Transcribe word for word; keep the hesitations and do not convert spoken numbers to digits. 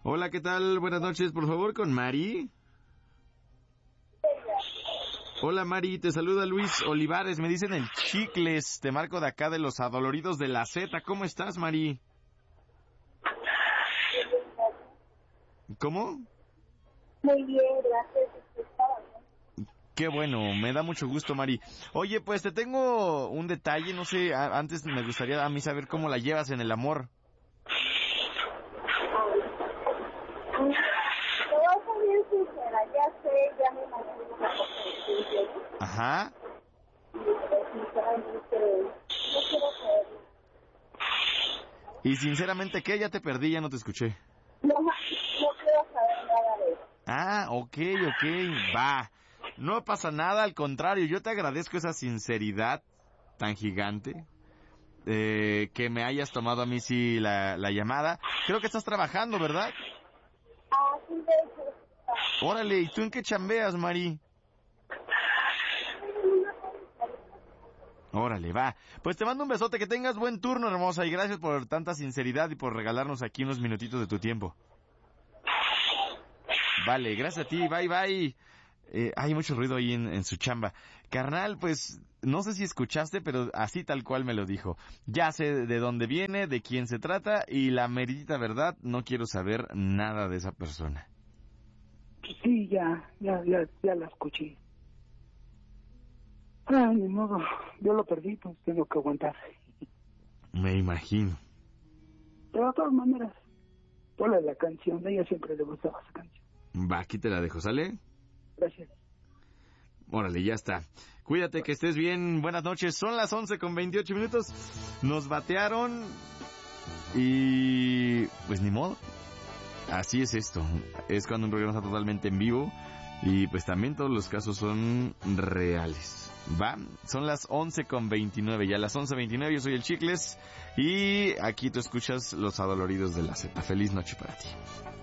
Hola, ¿qué tal? Buenas noches, por favor, con Mari. Hola, Mari, te saluda Luis Olivares, me dicen el Chicles, te marco de acá de los Adoloridos de la Z. ¿Cómo estás, Mari? ¿Cómo? Muy bien, gracias. Qué bueno, me da mucho gusto, Mari. Oye, pues te tengo un detalle, no sé, a- antes me gustaría a mí saber cómo la llevas en el amor. Te voy a ser bien sincera, ya sé, ya me imagino una cosa de Ajá. y pues, sinceramente no quiero creerlo. Y sinceramente, ¿qué? Ya te perdí, ya no te escuché. No, no quiero saber nada de eso. Ah, ok, ok, va. No pasa nada, al contrario, yo te agradezco esa sinceridad tan gigante, eh, que me hayas tomado a mí sí la, la llamada. Creo que estás trabajando, ¿verdad? Ah, sí, de hecho, Órale, ¿y tú en qué chambeas, Mari? Órale, va. Pues te mando un besote, que tengas buen turno, hermosa, y gracias por tanta sinceridad y por regalarnos aquí unos minutitos de tu tiempo. Vale, gracias a ti, bye bye. Eh, hay mucho ruido ahí en, en su chamba. Carnal, pues, no sé si escuchaste, pero así tal cual me lo dijo. Ya sé de dónde viene, de quién se trata, y la meritita verdad, no quiero saber nada de esa persona. Sí, ya, ya, ya, ya la escuché. Ay, ni modo, yo lo perdí, pues tengo que aguantar. Me imagino. Pero de todas maneras, ponle la canción, a ella siempre le gustaba esa canción. Va, aquí te la dejo, ¿sale? Gracias. Órale, ya está. Cuídate, que estés bien. Buenas noches. Son las once con veintiocho minutos. Nos batearon y pues ni modo. Así es esto. Es cuando un programa está totalmente en vivo y pues también todos los casos son reales. ¿Va? Son las once con veintinueve. Ya a las once veintinueve yo soy el Chicles y aquí tú escuchas Los Adoloridos de la Z. Feliz noche para ti.